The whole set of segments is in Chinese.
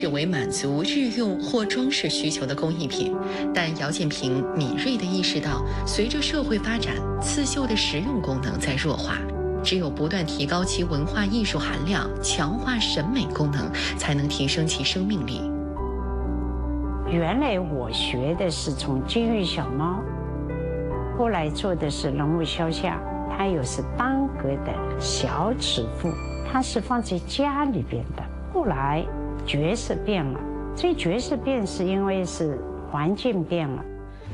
视为满足日用或装饰需求的工艺品，但姚建平敏锐地意识到，随着社会发展，刺绣的实用功能在弱化。只有不断提高其文化艺术含量，强化审美功能，才能提升其生命力。 原来我学的是从金玉小猫，后来做的是人物肖像，它又是单格的小尺幅，它是放在家里边的。后来角色变了，这角色变是因为是环境变了。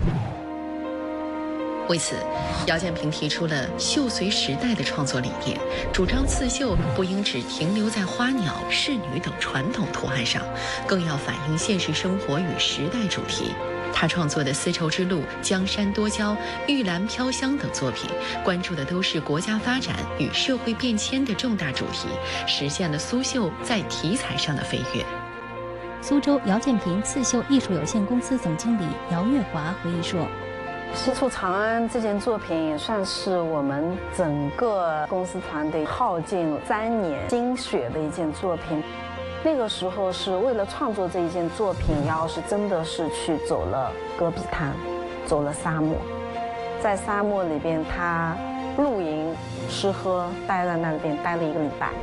为此，姚建平提出了绣随时代的创作理念，主张刺绣不应只停留在花鸟、仕女等传统图案上，更要反映现实生活与时代主题。他创作的《丝绸之路》《江山多娇》《玉兰飘香》等作品，关注的都是国家发展与社会变迁的重大主题，实现了苏绣在题材上的飞跃。 苏州姚建平刺绣艺术有限公司总经理姚月华回忆说， 西出长安这件作品也算是我们整个公司团队耗尽3年心血的一件作品。那个时候是为了创作这一件作品，要是真的是去走了戈壁滩，走了沙漠，在沙漠里边他露营吃喝，待在那边待了1个礼拜。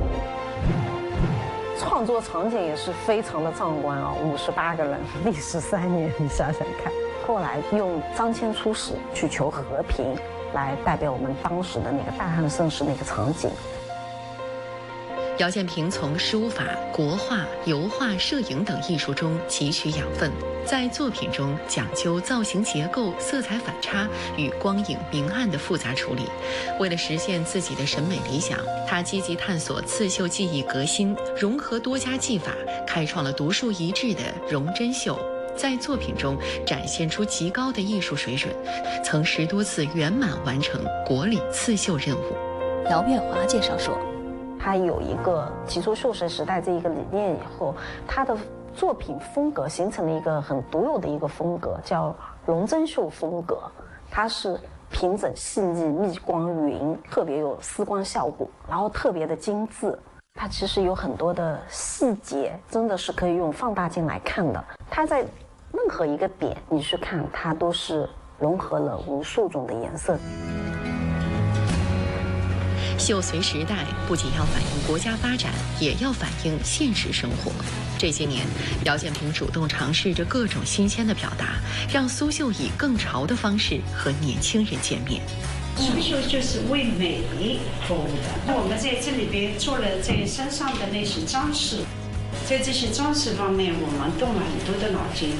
创作场景也是非常的壮观啊，58个人，历时3年，你想想看。后来用张骞出使去求和平，来代表我们当时的那个大汉盛世那个场景。 姚建平从书法、国画、油画、摄影等艺术中汲取养分，在作品中讲究造型结构、色彩反差与光影明暗的复杂处理。为了实现自己的审美理想，他积极探索刺绣技艺革新，融合多家技法，开创了独树一帜的绒针绣。在作品中展现出极高的艺术水准，曾10多次圆满完成国礼刺绣任务。 姚月华介绍说， 他有一个提出绣神时代这一个理念以后，他的作品风格形成了一个很独有的一个风格，叫绒针绣风格。它是平整细腻、密光匀，特别有丝光效果，然后特别的精致。它其实有很多的细节，真的是可以用放大镜来看的。它在任何一个点你去看，它都是融合了无数种的颜色。 绣随时代不仅要反映国家发展，也要反映现实生活。这些年，姚建平主动尝试着各种新鲜的表达，让苏绣以更潮的方式和年轻人见面。 苏绣就是为美服务的。那我们在这里边做了这个身上的那些装饰，在这些装饰方面，我们动了很多的脑筋。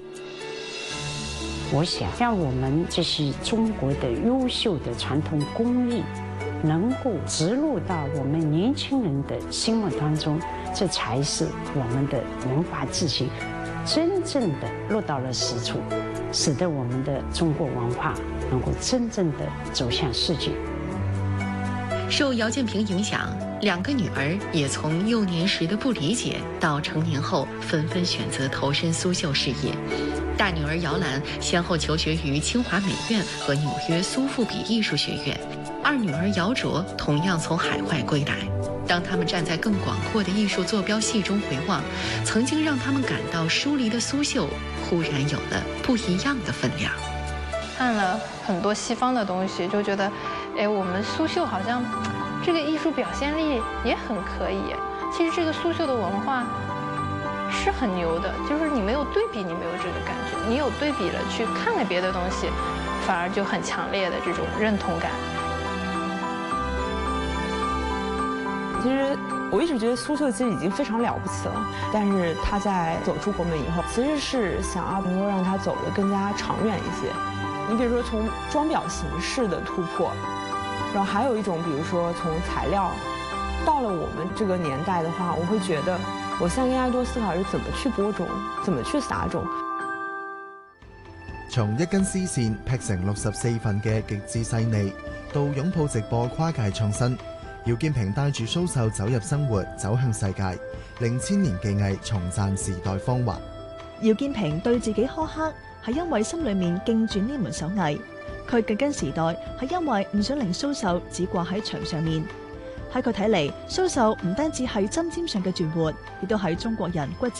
我想让我们这些中国的优秀的传统工艺能够植入到我们年轻人的心目当中，这才是我们的文化自信真正的落到了实处，使得我们的中国文化能够真正的走向世界。 受姚建平影响，2个女儿也从幼年时的不理解到成年后纷纷选择投身苏绣事业。大女儿姚兰先后求学于清华美院和纽约苏富比艺术学院，二女儿姚卓同样从海外归来。当他们站在更广阔的艺术坐标系中回望，曾经让他们感到疏离的苏绣，忽然有了不一样的分量。 看了很多西方的东西，就觉得，我们苏绣好像这个艺术表现力也很可以。其实这个苏绣的文化是很牛的，就是你没有对比，你没有这个感觉；你有对比了，去看了别的东西，反而就很强烈的这种认同感。 其实我一直觉得苏绣其实已经非常了不起了，但是他在走出国门以后，其实是想要能够让它走得更加长远一些。你比如说从装裱形式的突破，然后还有一种比如说从材料，到了我们这个年代的话，我会觉得我現在應該多思考要怎麼去播種，怎麼去撒種。 從一根絲線劈成64份嘅極致細膩，到擁抱直播跨界創新，姚建平帶住蘇繡走入生活，走向世界，令千年技藝重讚時代芳華。 姚建平對自己苛刻，係因為心裏面敬轉呢門手藝。佢緊跟時代，係因為唔想令蘇繡只掛喺牆上面。 喺佢睇嚟，蘇繡唔單止係針尖上嘅絕活，亦都係中國人骨子